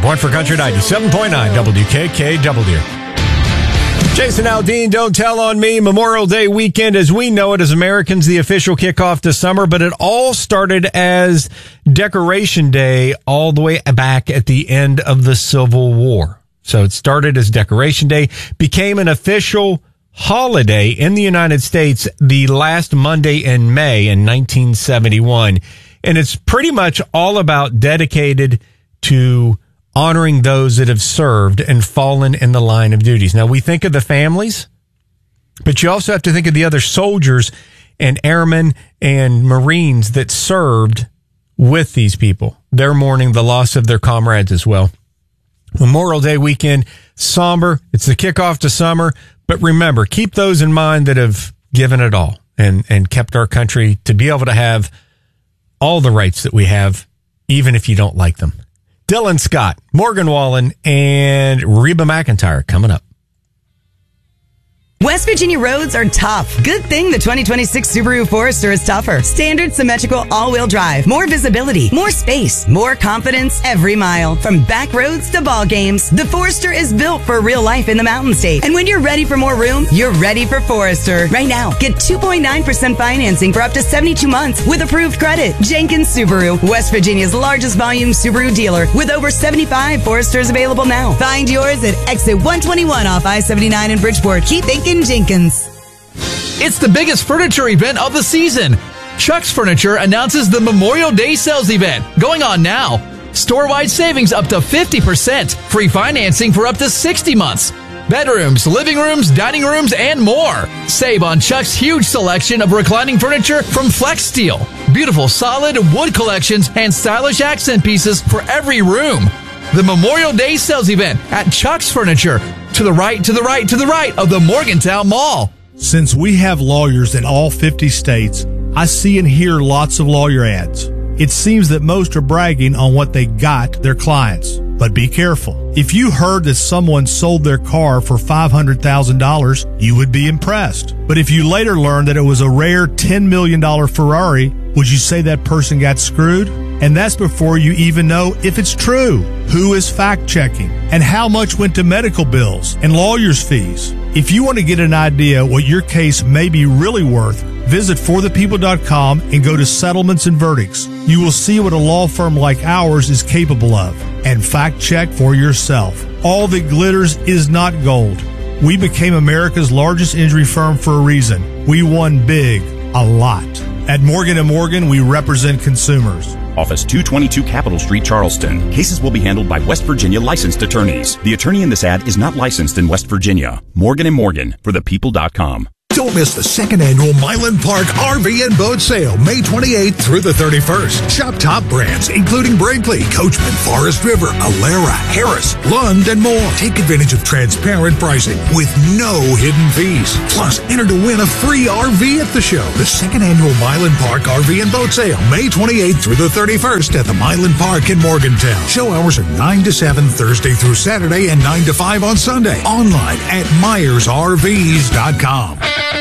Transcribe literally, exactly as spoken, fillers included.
One for Country ninety-seven point nine W K K W. Jason Aldean, Don't Tell on Me. Memorial Day weekend as we know it as Americans, the official kickoff to summer, but it all started as Decoration Day all the way back at the end of the Civil War. So it started as Decoration Day, became an official holiday in the United States the last Monday in May in nineteen seventy-one. And it's pretty much all about dedicated to honoring those that have served and fallen in the line of duties. Now, we think of the families, but you also have to think of the other soldiers and airmen and Marines that served with these people. They're mourning the loss of their comrades as well. Memorial Day weekend, somber. It's the kickoff to summer. But remember, keep those in mind that have given it all and, and kept our country to be able to have all the rights that we have, even if you don't like them. Dylan Scott, Morgan Wallen, and Reba McEntire coming up. West Virginia roads are tough. Good thing the twenty twenty-six Subaru Forester is tougher. Standard symmetrical all-wheel drive. More visibility. More space. More confidence every mile. From back roads to ball games, the Forester is built for real life in the Mountain State. And when you're ready for more room, you're ready for Forester. Right now, get two point nine percent financing for up to seventy-two months with approved credit. Jenkins Subaru, West Virginia's largest volume Subaru dealer with over seventy-five Foresters available now. Find yours at exit one twenty-one off I seventy-nine in Bridgeport. Keep thinking Jenkins. It's the biggest furniture event of the season. Chuck's Furniture announces the Memorial Day sales event going on now. Store-wide savings up to fifty percent. Free financing for up to sixty months. Bedrooms, living rooms, dining rooms, and more. Save on Chuck's huge selection of reclining furniture from Flex Steel. Beautiful solid wood collections and stylish accent pieces for every room. The Memorial Day sales event at Chuck's Furniture. To the right, to the right, to the right of the Morgantown Mall. Since we have lawyers in all fifty states, I see and hear lots of lawyer ads. It seems that most are bragging on what they got their clients. But be careful. If you heard that someone sold their car for five hundred thousand dollars, you would be impressed. But if you later learned that it was a rare ten million dollars Ferrari, would you say that person got screwed? And that's before you even know if it's true. Who is fact-checking? And how much went to medical bills and lawyers' fees? If you want to get an idea what your case may be really worth, visit for the people dot com and go to Settlements and Verdicts. You will see what a law firm like ours is capable of. And fact-check for yourself. All that glitters is not gold. We became America's largest injury firm for a reason. We won big, a lot. At Morgan and Morgan, we represent consumers. Office two twenty-two Capitol Street, Charleston. Cases will be handled by West Virginia licensed attorneys. The attorney in this ad is not licensed in West Virginia. Morgan and Morgan for the people dot com. Don't miss the second annual Milan Park R V and Boat Sale, May twenty-eighth through the thirty-first. Shop top brands, including Brinkley, Coachman, Forest River, Alera, Harris, Lund, and more. Take advantage of transparent pricing with no hidden fees. Plus, enter to win a free R V at the show. The second annual Milan Park R V and Boat Sale, May twenty-eighth through the thirty-first at the Milan Park in Morgantown. Show hours are nine to seven Thursday through Saturday and nine to five on Sunday. Online at Myers R Vs dot com.